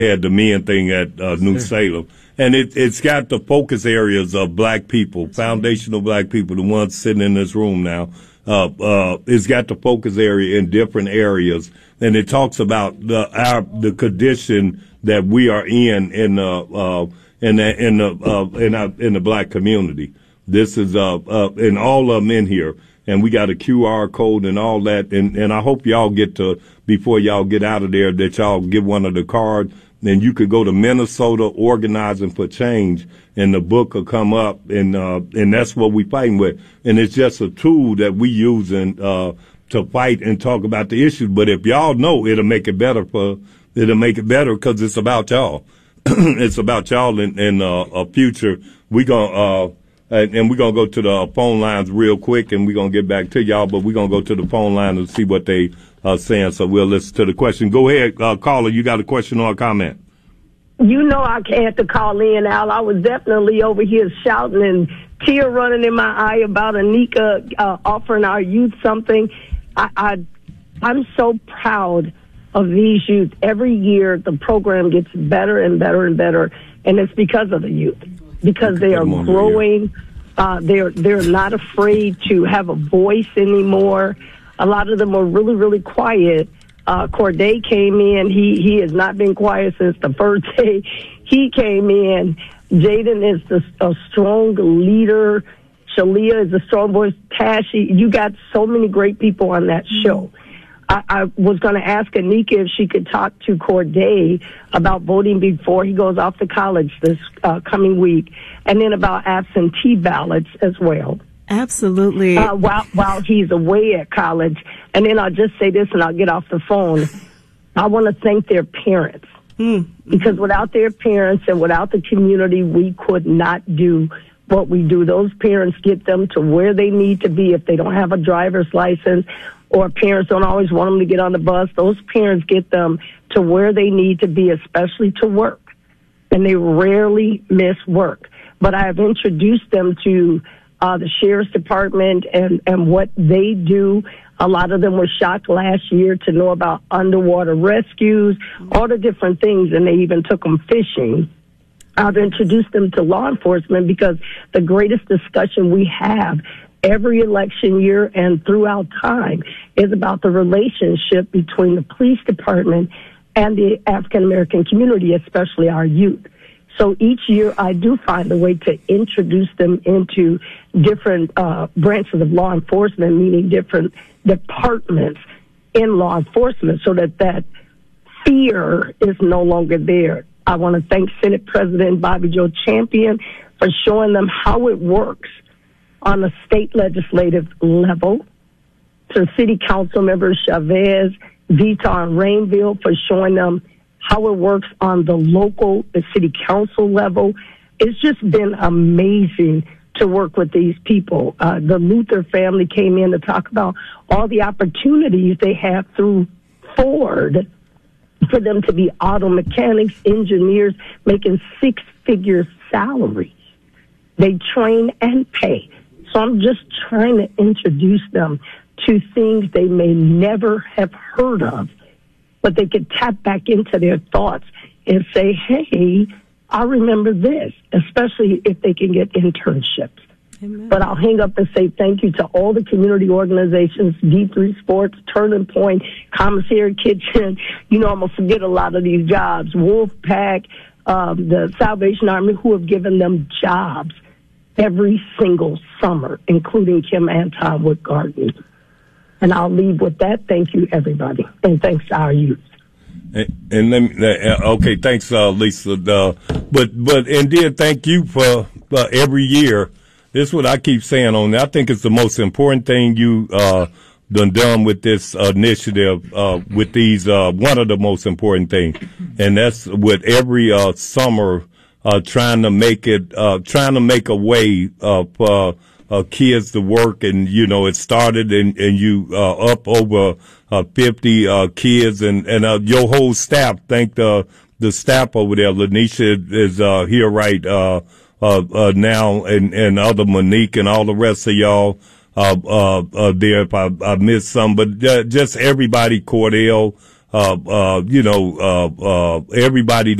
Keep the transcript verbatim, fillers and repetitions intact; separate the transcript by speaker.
Speaker 1: had the men thing at uh, New Salem. And it, it's got the focus areas of black people, foundational black people, the ones sitting in this room now. Uh, uh, it's got the focus area in different areas. And it talks about the, our, the condition that we are in, in, uh, uh, in the, in the, uh, in our, in the black community. This is, uh, uh, and all of them in here. And we got a Q R code and all that. And, and I hope y'all get to, before y'all get out of there, that y'all get one of the cards. Then you could go to Minnesota Organizing for Change, and the book will come up, and uh, and that's what we fighting with. And it's just a tool that we using uh, to fight and talk about the issues. But if y'all know, it'll make it better for it'll make it better because it's about y'all. It's about y'all in, in uh, a future. We gonna uh, and, and we're gonna go to the phone lines real quick, and we're gonna get back to y'all. But we're gonna go to the phone line and see what they. Uh, saying, so we'll listen to the question. Go ahead, uh, caller. You got a question or a comment?
Speaker 2: You know I had to call in, Al. I was definitely over here shouting and tear running in my eye about Anika uh, offering our youth something. I, I, I'm so proud of these youth. Every year the program gets better and better and better, and it's because of the youth, because they are growing. Uh, they're they're not afraid to have a voice anymore. A lot of them are really, really quiet. Uh, Corday came in. He, he has not been quiet since the first day he came in. Jaden is the, a strong leader. Shalia is a strong voice. Tashi, you got so many great people on that show. I, I was going to ask Anika if she could talk to Corday about voting before he goes off to college this uh, coming week, and then about absentee ballots as well.
Speaker 3: Absolutely.
Speaker 2: Uh, while, while he's away at college. And then I'll just say this and I'll get off the phone. I want to thank their parents. Mm-hmm. Because without their parents and without the community, we could not do what we do. Those parents get them to where they need to be if they don't have a driver's license, or parents don't always want them to get on the bus. Those parents get them to where they need to be, especially to work. And they rarely miss work. But I have introduced them to Uh, the sheriff's department and, and what they do. A lot of them were shocked last year to know about underwater rescues, all the different things, and they even took them fishing. I've introduced them to law enforcement because the greatest discussion we have every election year and throughout time is about the relationship between the police department and the African American community, especially our youth. So each year I do find a way to introduce them into different uh, branches of law enforcement, meaning different departments in law enforcement, so that that fear is no longer there. I want to thank Senate President Bobby Joe Champion for showing them how it works on a state legislative level, to City Council members Chavez, Vitar, and Rainville for showing them how it works on the local, the city council level. It's just been amazing to work with these people. Uh, the Luther family came in to talk about all the opportunities they have through Ford for them to be auto mechanics, engineers, making six-figure salaries. They train and pay. So I'm just trying to introduce them to things they may never have heard of, but they could tap back into their thoughts and say, hey, I remember this, especially if they can get internships. Amen. But I'll hang up and say thank you to all the community organizations, D three Sports, Turning Point, Commissary Kitchen. You know, I'm going to forget a lot of these jobs. Wolfpack, um, the Salvation Army, who have given them jobs every single summer, including Kim Anton with Garden. And I'll leave with that. Thank you, everybody. And thanks to our youth.
Speaker 1: And, and let me, uh, okay, thanks, uh, Lisa. Uh, but, but, and then thank you for, uh, every year. This is what I keep saying on that. I think it's the most important thing you, uh, done done with this uh, initiative, uh, with these, uh, one of the most important things. And that's with every, uh, summer, uh, trying to make it, uh, trying to make a way, uh, for, uh, kids to work. And, you know, it started and, and you, uh, up over, uh, fifty, uh, kids and, and, uh, your whole staff. Thank the, the staff over there. Lanisha is, uh, here right, uh, uh, uh, now and, and other Monique and all the rest of y'all, uh, uh, uh, there if I, I missed some, but uh, just everybody, Cordell, uh, uh, you know, uh, uh, everybody